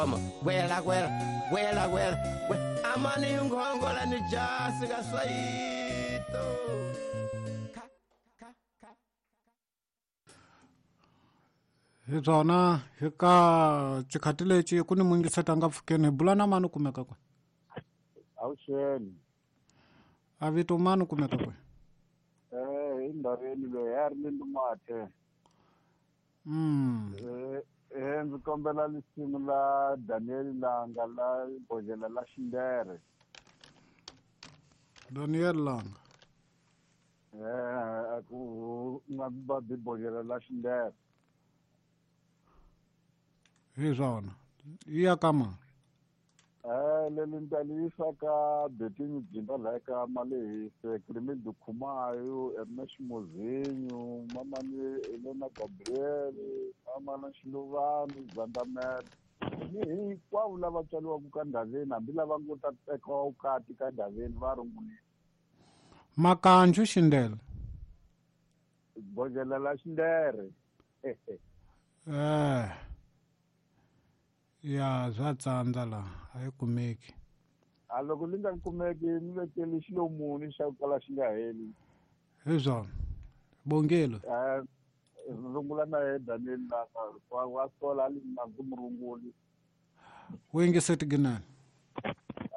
Wela, amani ngongola ni jasi kaswaito. Hi byona hi ka tsikhati leci ku ni mungiseta nga pfukeni hi bula na mani kumeka kwe Awusheni. a vito mani kumeka kwe Indhaveni loyi ya ri ni Lumathe. Ndzi kombela risimu la Daniel Langa la Bhodlela la Xindere. Daniel Langa Ku nga babi Bhodlela la Xindere. hi byona yi ya ka mani Leli ntalisa ka Betting Jimba la ka Malehise Krimi Dukhumayo Ernest Mozinho mamani Elena Gabriel mamana Xiluvani Zandamet ni hinkwavo lava tswaliwaka ka Ndhaveni hambi lava ngo ta teka vukati ka Ndhaveni va rungulile Makanju Xindele Bhodlela la Xindere ya bya tsandza laha a yi kumeki a loko li nga kumeki ni vekeli xilomuni xa ku kala xi nga heli hi byona bongelo rungula na ye Daniel Langa wa sola ali na murunguli u yingiseti ginani